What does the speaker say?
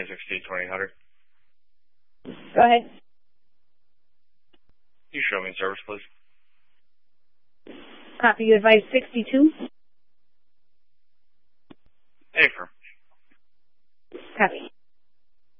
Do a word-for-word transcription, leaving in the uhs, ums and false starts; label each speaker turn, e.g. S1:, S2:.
S1: twenty sixteen twenty hundred.
S2: Go ahead.
S1: You show me service, please.
S2: Copy. You advise sixty-two.
S1: Affirm.
S2: Copy.